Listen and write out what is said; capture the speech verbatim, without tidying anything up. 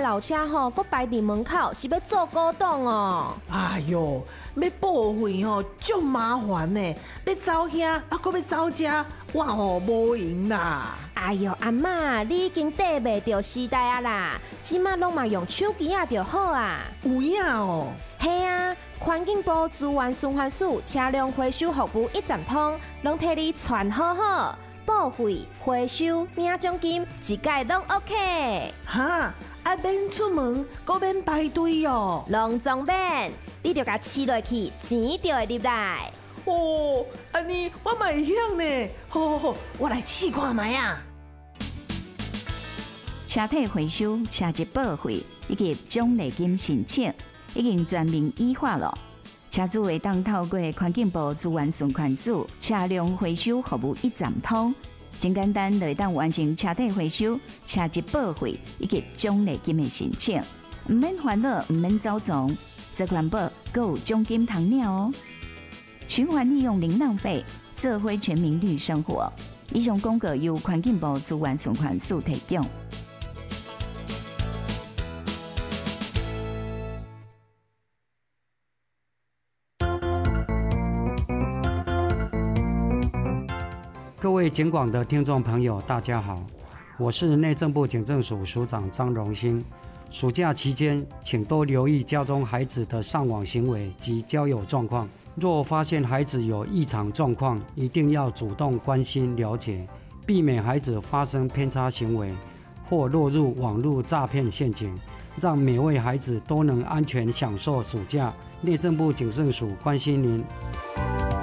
老车吼，搁排伫门口，是要做古董哦。 哎哟，要报废吼，足麻烦呢。要走遐，啊，搁要走遮，我吼无闲啦。 哎哟，阿嬷，你已经跟袂着时代啊啦，即马拢嘛用手机啊就好啊。 有影哦。 嘿啊，环境部资源循环署车辆回收服务一站通，拢替你传好好，报废、回收、领奖金，一概拢 OK。 哈，啊免出门，搁免排队哦。 拢总免，你着甲饲落去，钱就会入来。 哦，安尼我嘛会晓呢。好好好，我来试看卖啊。 车体回收、车籍报废以及奖励金申请。已经全面依法了，车主会当透过环境部资源循环署车辆回收服务一站通，真简单就会当完成车体回收、车籍报废以及奖励金的申请，唔免烦恼，唔免走总，这环保还有奖金通领哦。循环利用零浪费，社会全民绿生活。以上广告由环境部资源循环署提供。 各位警广的听众朋友，大家好，我是内政部警政署署长张荣兴。暑假期间，请多留意家中孩子的上网行为及交友状况。若发现孩子有异常状况，一定要主动关心了解，避免孩子发生偏差行为或落入网络诈骗陷阱，让每位孩子都能安全享受暑假。内政部警政署关心您。